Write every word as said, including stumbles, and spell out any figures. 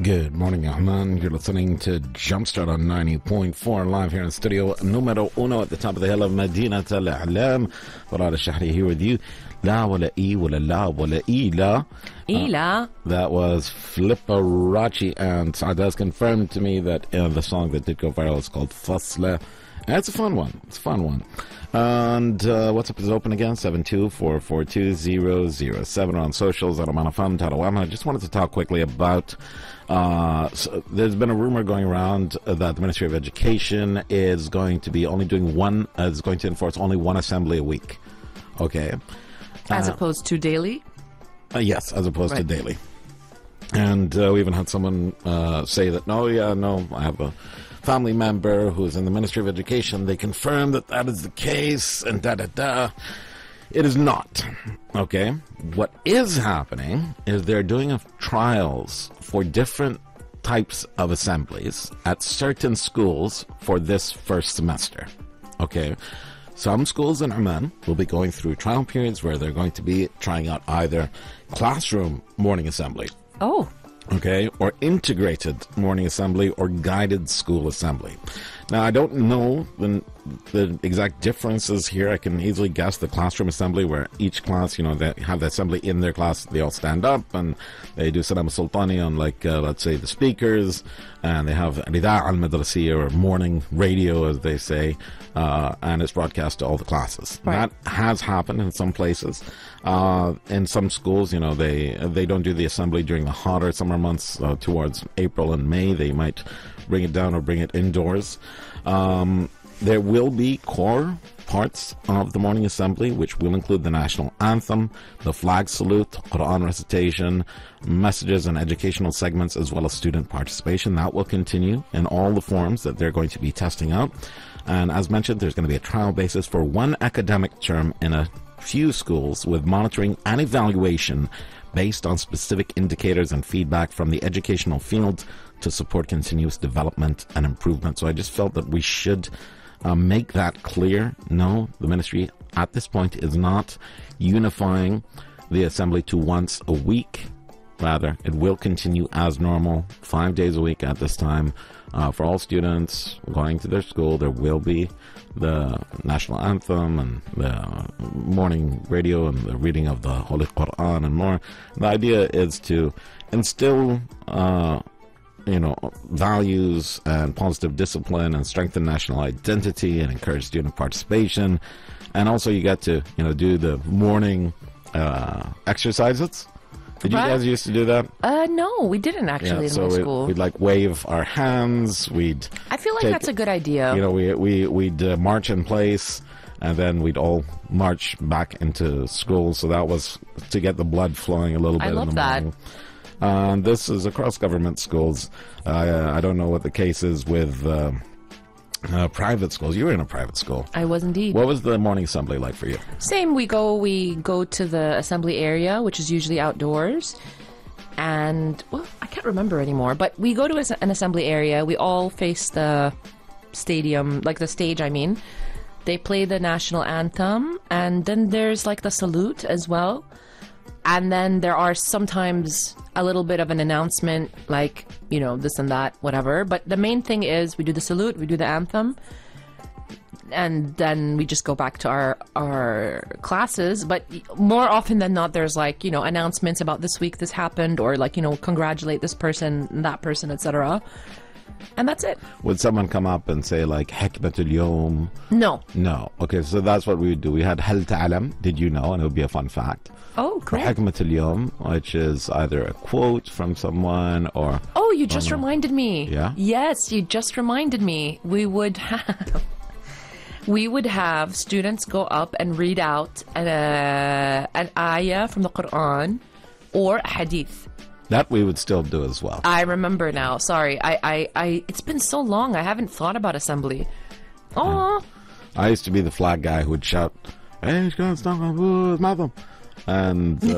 Good morning, Ahman. You're listening to Jumpstart on ninety point four live here in studio numero uno at the top of the hill of Medina Al A'lam. Farad Al-Shahri here with you. La wala e wala la wala ila. Ila. Uh, that was Flipperachi, and Saada's confirmed to me that uh, the song that did go viral is called Fasla. And it's a fun one. It's a fun one. And uh, WhatsApp is open again, seven two four four two zero zero seven. On socials, at Amanafam, Tarawama. I just wanted to talk quickly about, uh, so there's been a rumor going around that the Ministry of Education is going to be only doing one, uh, is going to enforce only one assembly a week. Okay. As uh, opposed to daily? Uh, yes, as opposed right. to daily. And uh, we even had someone uh, say that, no, yeah, no, I have a family member who's in the Ministry of Education. They confirm that that is the case, and da-da-da. It is not. Okay? What is happening is they're doing a trials for different types of assemblies at certain schools for this first semester. Okay? Some schools in Oman will be going through trial periods where they're going to be trying out either classroom morning assembly. Oh. Okay, or integrated morning assembly or guided school assembly. Now, I don't know the, the exact differences here. I can easily guess the classroom assembly where each class, you know, they have the assembly in their class. They all stand up and they do Salam Sultani on, like, uh, let's say, the speakers. And they have Rida al-Madrasiyya, or morning radio, as they say, uh, and it's broadcast to all the classes. Right. That has happened in some places. Uh, in some schools, you know, they they don't do the assembly during the hotter summer months uh, towards April and May. They might bring it down or bring it indoors. Um, there will be core parts of the morning assembly, which will include the national anthem, the flag salute, Quran recitation, messages and educational segments, as well as student participation. That will continue in all the forms that they're going to be testing out. And as mentioned, there's going to be a trial basis for one academic term in a few schools, with monitoring and evaluation based on specific indicators and feedback from the educational field to support continuous development and improvement. So I just felt that we should uh, make that clear. No, the ministry at this point is not unifying the assembly to once a week. Rather, it will continue as normal, five days a week at this time. Uh, for all students going to their school, there will be the national anthem and the morning radio and the reading of the Holy Quran and more. The idea is to instill, uh, you know, values and positive discipline and strengthen national identity and encourage student participation. And also you get to, you know, do the morning uh, exercises. Did you Right. guys used to do that? Uh, no, we didn't actually Yeah, in so my we, school. we'd like wave our hands. We'd I feel like take- that's a good idea. You know, we we we'd uh, march in place, and then we'd all march back into school. So that was to get the blood flowing a little bit I in love the that. morning. Uh, this is across government schools. Uh, I don't know what the case is with uh, uh, private schools. You were in a private school. I was indeed. What was the morning assembly like for you? Same, we go we go to the assembly area, which is usually outdoors. And, well, I can't remember anymore, but we go to a, an assembly area. We all face the stadium, like the stage, I mean. They play the national anthem, and then there's like the salute as well. And then there are sometimes a little bit of an announcement, like, you know, this and that, whatever. But the main thing is we do the salute, we do the anthem, and then we just go back to our our classes. But more often than not, there's like, you know, announcements about this week this happened, or like, you know, congratulate this person, that person, et cetera. And that's it. Would someone come up and say like Hikmatul Yawm? No. No. Okay, so that's what we would do. We had Hal Ta'alam, did you know? And it would be a fun fact. Oh, For cool. Hikmatul Yawm, which is either a quote from someone or... Oh, you just reminded me. Yeah? Yes, you just reminded me. We would have we would have students go up and read out an, uh, an ayah from the Quran or a hadith. That we would still do as well. I remember now. Sorry, I, I, I it's been so long. I haven't thought about assembly. Oh, I used to be the flag guy who would shout, "Hey, it's gonna stop my mother," and. Uh,